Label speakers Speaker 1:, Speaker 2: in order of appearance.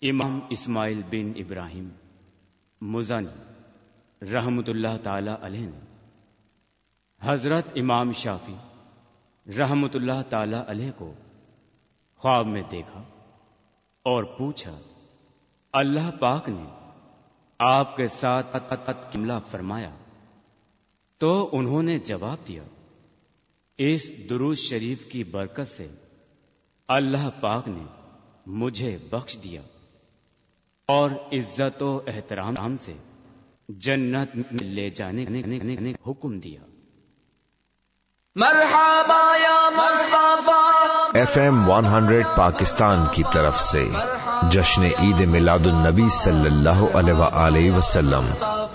Speaker 1: इमाम इस्माइल बिन इब्राहिम मुज़नी रहमतुल्लाह ताला अलैह ने हजरत इमाम शाफी रहमतुल्लाह ताला अलैह को ख्वाब में देखा और पूछा, अल्लाह पाक ने आपके साथ किमला फरमाया? तो उन्होंने जवाब दिया, इस दुरूद शरीफ की बरकत से अल्लाह पाक ने मुझे बख्श दिया और इज्जत व एहतराम से जन्नत में ले जाने का हुक्म दिया।
Speaker 2: मरहबा या मुस्तफा।
Speaker 3: FM 100 पाकिस्तान की तरफ से जश्न ईद मिलादुन नबी सल्लल्लाहु अलैहि वसल्लम